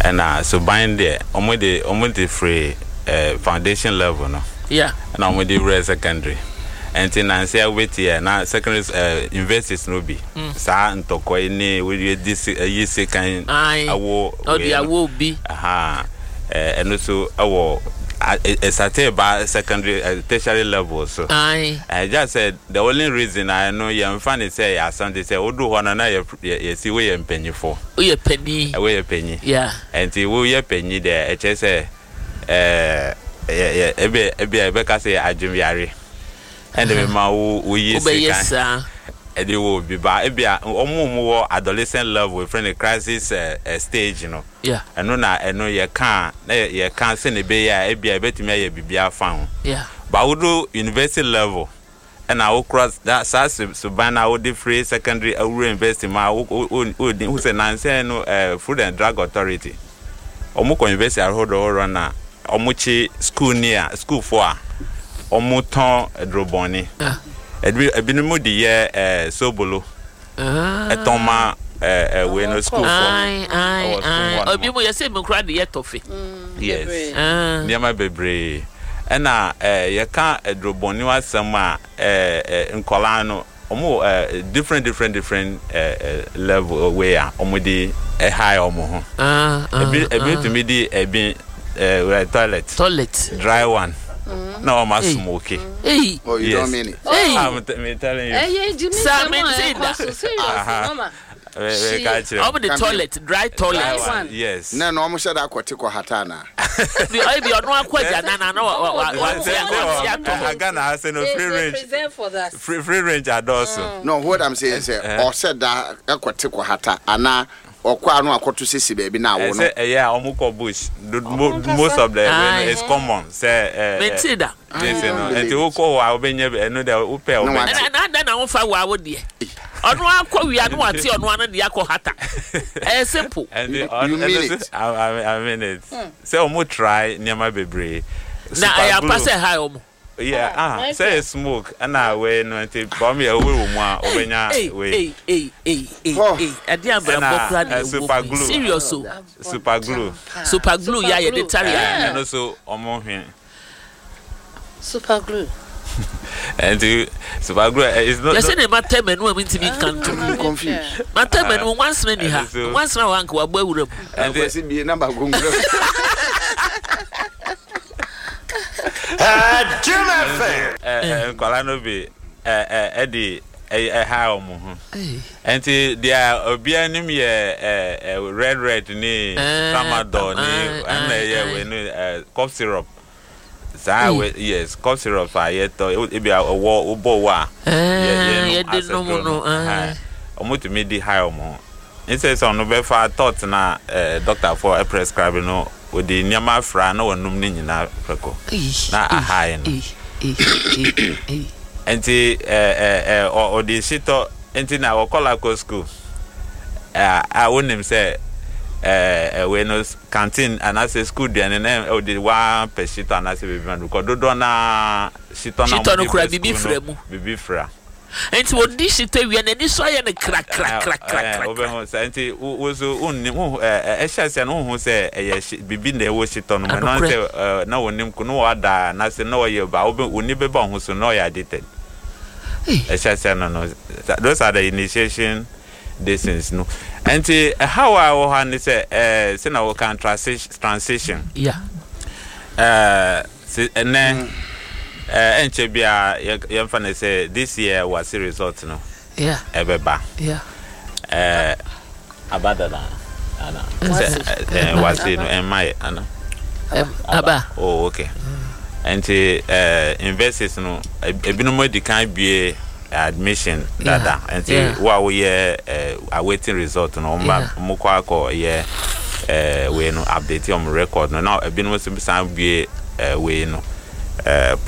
and so bind there almost free foundation level no yeah and almost the secondary and then I say wait here now secondary universities no be sa ntoko ni we this year second awo the awo be and also awo a secondary tertiary level so I just said the only reason I know you funny say as Sunday say odu ho na you see we penny for we penny yeah and we penny there I say ebe ka say adwumiare and the ma we yes and they will be by omo adolescent level friend crisis stage you know yeah and no you can't say ne be ya ebia betimi ya bibia fan yeah but we do university level and I will cross that so by now the free secondary university ma who say nanse no food and drug authority omo ko university hold na omo chi school near school for omo ton droboni ebinimu di ye sobolo etoma we no school for obi mo yese me kra de ye tofe yes niam bebre na ye ka droboni wasama nkola no omo different level where omo di high omo ho ebi to me di toilet dry one no, I'm smoking. Hey, oh, you don't mean it. Hey, I'm telling you. Hey, the toilet, dry toilet. Yes. No, almost said I could take hatana. Ghana has no free range. Free range adults. No, what I'm saying is, or said that I could take hata, and or kwano akoto sisi baby now no yeah omuko bush most of them is common say metida yes no and you ko wa obenye no dey upe na na won fa wa wo de onu akwa wi anu ati onu anu de akọ hata simple and I mean it say omo try niam bebre na I pass high omo yeah say smoke and I we no enti bomb ya we mu a obenya we ade ambra bokra super glue serious super glue ya ye detari and also omo hwe super glue and super glue is not let's say matter menu am ntimi kanto confused matter menu once na ni ha once na wanka wa gba wuram and we be number gongro Jim FM. Kolano be Eddie ha omo and there obia nim ye red ni tramadol ni and we no cough syrup yes cough syrup fa ye to e be obo wa ye de no no omo to me di high omo it says on no be fa thought na doctor for prescribe no with the nyama fra na wonum ni nyina preko na ahai no enti o di shito enti na wakola ko school wonim say we no canteen and as school then na o di one per shito and as be man ko dodo na shito no kura bibi fra enti wo di shito wi na ni so ya na crack obe say enti wo so unni ehia no hu say bibi na wo shito no na say na wonim ko no wada na say no ye ba obe oni be ba hu so no ya addicted ehia no those are the initiation distance no enti how I will hand say na we can transition yeah enche bia yemfa na say this year was the result no yeah ebeba yeah abadala ana was no emai ana aba oh okay enti investors no ebinom di kan bie admission dada enti wa we awaiting result no mukwa akọ ye we no update on record no now ebinom sim san bie we no